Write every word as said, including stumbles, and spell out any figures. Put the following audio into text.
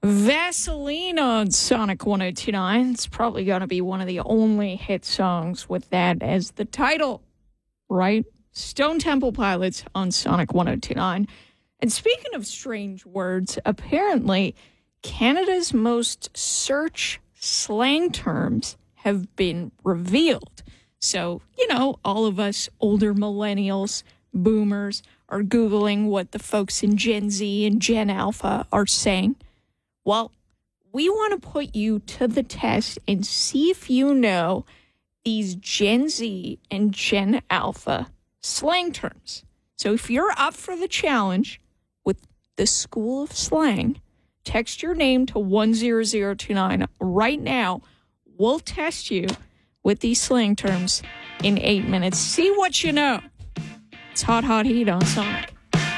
Vaseline on Sonic one oh two point nine. It's probably going to be one of the only hit songs with that as the title, right? Stone Temple Pilots on Sonic one oh two point nine. And speaking of strange words, apparently Canada's most search slang terms have been revealed. So, you know, all of us older millennials, boomers, are Googling what the folks in Gen Z and Gen Alpha are saying. Well, we want to put you to the test and see if you know these Gen Z and Gen Alpha slang terms. So if you're up for the challenge with the School of Slang, text your name to one zero zero two nine right now. We'll test you with these slang terms in eight minutes. See what you know. It's Hot Hot Heat on Sonic.